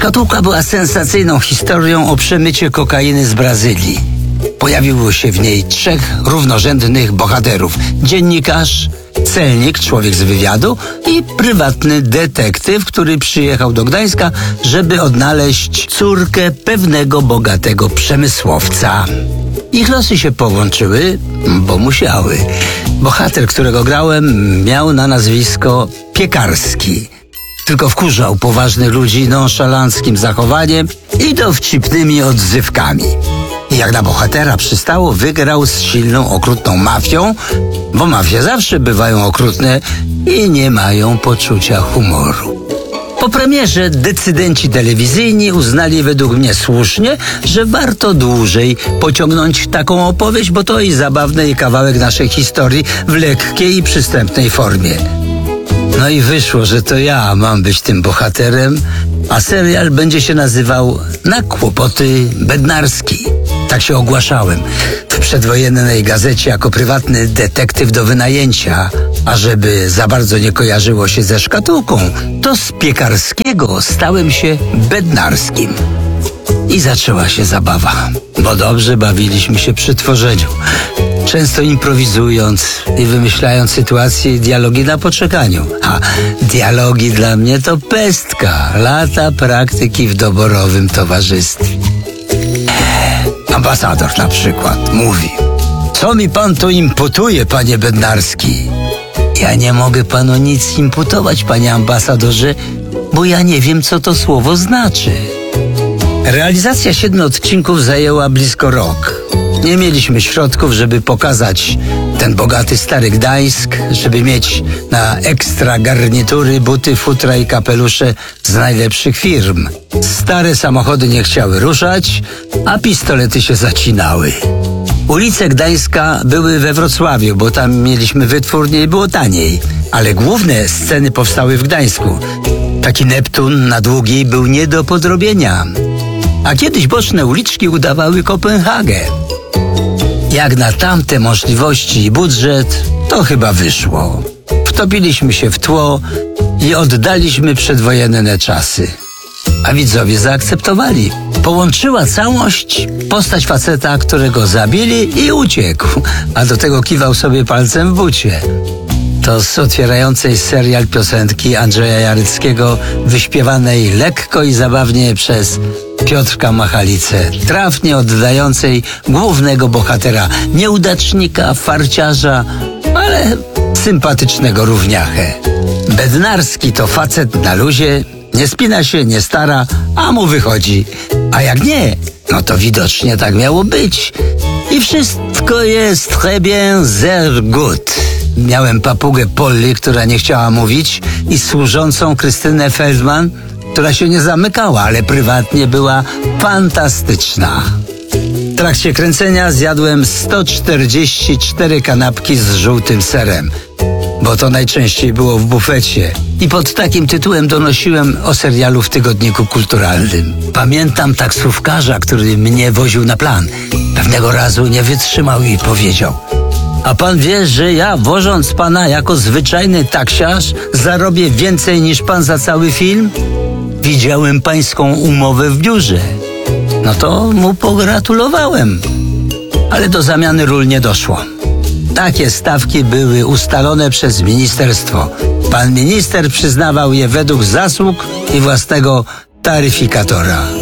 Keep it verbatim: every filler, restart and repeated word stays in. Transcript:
Szkatułka była sensacyjną historią o przemycie kokainy z Brazylii. Pojawiło się w niej trzech równorzędnych bohaterów. Dziennikarz, celnik, człowiek z wywiadu i prywatny detektyw, który przyjechał do Gdańska, żeby odnaleźć córkę pewnego bogatego przemysłowca. Ich losy się połączyły, bo musiały. Bohater, którego grałem, miał na nazwisko Piekarski. Tylko wkurzał poważnych ludzi nonszalanckim zachowaniem i dowcipnymi odzywkami. I jak na bohatera przystało, wygrał z silną, okrutną mafią, bo mafie zawsze bywają okrutne i nie mają poczucia humoru. Po premierze decydenci telewizyjni uznali według mnie słusznie, że warto dłużej pociągnąć taką opowieść, bo to i zabawny i kawałek naszej historii w lekkiej i przystępnej formie. No i wyszło, że to ja mam być tym bohaterem, a serial będzie się nazywał Na kłopoty Bednarski. Tak się ogłaszałem w przedwojennej gazecie jako prywatny detektyw do wynajęcia. A żeby za bardzo nie kojarzyło się ze szkatułką, to z Piekarskiego stałem się Bednarskim. I zaczęła się zabawa, bo dobrze bawiliśmy się przy tworzeniu. Często improwizując i wymyślając sytuacje i dialogi na poczekaniu. A dialogi dla mnie to pestka, lata praktyki w doborowym towarzystwie. Ambasador na przykład mówi: co mi pan tu imputuje, panie Bednarski? Ja nie mogę panu nic imputować, panie ambasadorze, bo ja nie wiem, co to słowo znaczy. Realizacja siedmiu odcinków zajęła blisko rok. Nie mieliśmy środków, żeby pokazać ten bogaty stary Gdańsk, żeby mieć na ekstra garnitury, buty, futra i kapelusze z najlepszych firm. Stare samochody nie chciały ruszać, a pistolety się zacinały. Ulice Gdańska były we Wrocławiu, bo tam mieliśmy wytwórnię i było taniej, ale główne sceny powstały w Gdańsku. Taki Neptun na Długiej był nie do podrobienia, a kiedyś boczne uliczki udawały Kopenhagę. Jak na tamte możliwości i budżet, to chyba wyszło. Wtopiliśmy się w tło i oddaliśmy przedwojenne czasy. A widzowie zaakceptowali. Połączyła całość postać faceta, którego zabili i uciekł, a do tego kiwał sobie palcem w bucie. To z otwierającej serial piosenki Andrzeja Jareckiego, wyśpiewanej lekko i zabawnie przez Piotrka Machalicę, trafnie oddającej głównego bohatera, nieudacznika, farciarza, ale sympatycznego równiachę. Bednarski to facet na luzie, nie spina się, nie stara, a mu wychodzi. A jak nie, no to widocznie tak miało być. I wszystko jest très bien, sehr gut. Miałem papugę Polly, która nie chciała mówić, i służącą Krystynę Feldman, która się nie zamykała, ale prywatnie była fantastyczna. W trakcie kręcenia zjadłem sto czterdzieści cztery kanapki z żółtym serem, bo to najczęściej było w bufecie. I pod takim tytułem donosiłem o serialu w tygodniku kulturalnym. Pamiętam taksówkarza, który mnie woził na plan. Pewnego razu nie wytrzymał i powiedział: a pan wie, że ja, wożąc pana jako zwyczajny taksiarz, zarobię więcej niż pan za cały film? Widziałem pańską umowę w biurze. No to mu pogratulowałem. Ale do zamiany ról nie doszło. Takie stawki były ustalone przez ministerstwo. Pan minister przyznawał je według zasług i własnego taryfikatora.